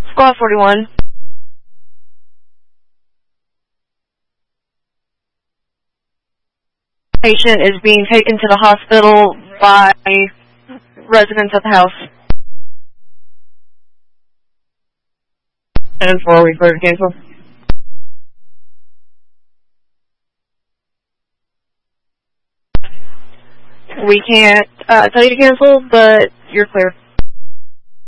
Squad 41. Patient is being taken to the hospital by residents of the house. 10-4, we cleared to cancel. We can't tell you to cancel, but you're clear.